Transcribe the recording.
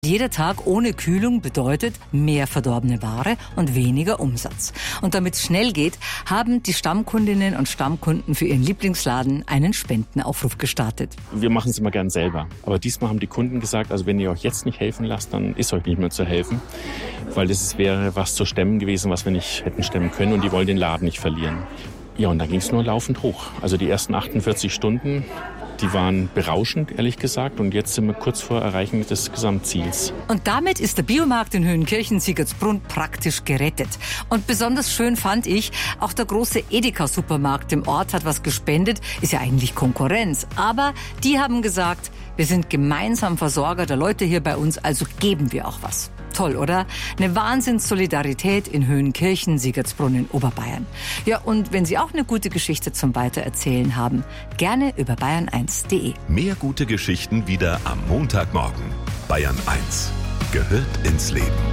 Jeder Tag ohne Kühlung bedeutet mehr verdorbene Ware und weniger Umsatz. Und damit es schnell geht, haben die Stammkundinnen und Stammkunden für ihren Lieblingsladen einen Spendenaufruf gestartet. Wir machen es immer gern selber. Aber diesmal haben die Kunden gesagt, also wenn ihr euch jetzt nicht helfen lasst, dann ist euch nicht mehr zu helfen. Weil es wäre was zu stemmen gewesen, was wir nicht hätten stemmen können, und die wollen den Laden nicht verlieren. Ja, und da ging es nur laufend hoch. Also die ersten 48 Stunden, die waren berauschend, ehrlich gesagt. Und jetzt sind wir kurz vor Erreichen des Gesamtziels. Und damit ist der Biomarkt in Höhenkirchen-Siegertsbrunn praktisch gerettet. Und besonders schön fand ich, auch der große Edeka-Supermarkt im Ort hat was gespendet. Ist ja eigentlich Konkurrenz. Aber die haben gesagt, wir sind gemeinsam Versorger der Leute hier bei uns, also geben wir auch was. Toll, oder? Eine Wahnsinnssolidarität in Höhenkirchen-Siegertsbrunn in Oberbayern. Ja, und wenn Sie auch eine gute Geschichte zum Weitererzählen haben, gerne über bayern1.de. Mehr gute Geschichten wieder am Montagmorgen. Bayern 1 gehört ins Leben.